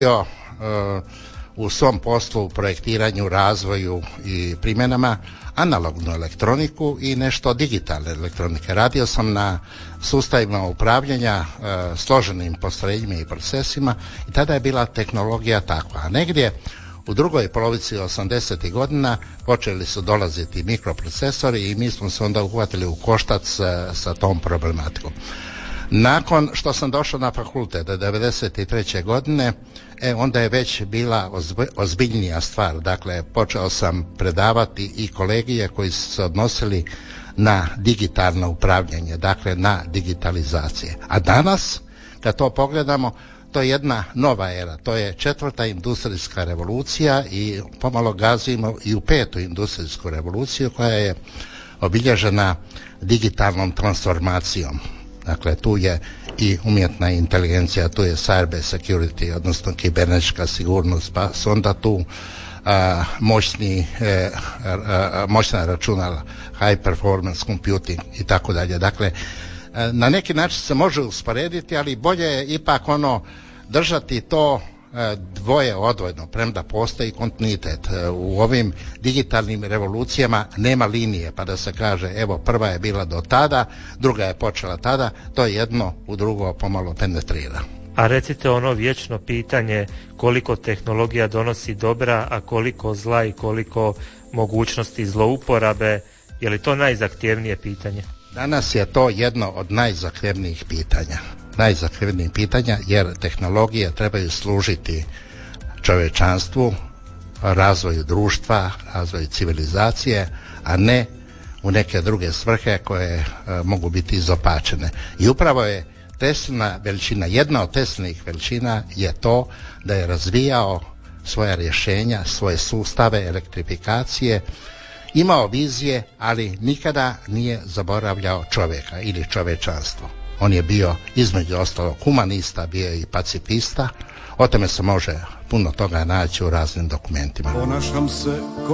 u svom poslu, projektiranju, razvoju i primjenama analognu elektroniku i nešto digitalne elektronike. Radio sam na sustavima upravljanja složenim postrojenjima i procesima i tada je bila tehnologija takva. A negdje u drugoj polovici 80. godina počeli su dolaziti mikroprocesori i mi smo se onda uhvatili u koštac sa tom problematikom. Nakon što sam došao na fakultet 1993. godine, onda je već bila ozbiljnija stvar. Dakle, počeo sam predavati i kolegije koji su se odnosili na digitalno upravljanje, dakle na digitalizacije. A danas, kad to pogledamo, to je jedna nova era, to je 4. industrijska revolucija i pomalo gazimo i u 5. industrijsku revoluciju koja je obilježena digitalnom transformacijom. Dakle, tu je i umjetna inteligencija, tu je cyber security, odnosno kibernetička sigurnost, pa su onda tu moćna računala, high performance computing i tako dalje. Dakle, na neki način se može usporediti, ali bolje je ipak držati to dvoje odvojno, premda postoji kontinuitet. U ovim digitalnim revolucijama nema linije, pa da se kaže evo prva je bila do tada, druga je počela tada, to jedno u drugo pomalo penetrira. A recite ono vječno pitanje, koliko tehnologija donosi dobra, a koliko zla i koliko mogućnosti zlouporabe, je li to najzahtjevnije pitanje? Danas je to jedno od najzahtjevnijih pitanja, jer tehnologije trebaju služiti čovječanstvu, razvoju društva, razvoju civilizacije, a ne u neke druge svrhe koje mogu biti izopačene. I upravo je Teslina veličina, jedna od Teslinih veličina je to da je razvijao svoja rješenja, svoje sustave elektrifikacije, imao vizije, ali nikada nije zaboravljao čovjeka ili čovječanstvo. On je bio između ostalog humanista, bio je i pacifista. O tome se može puno toga naći u raznim dokumentima.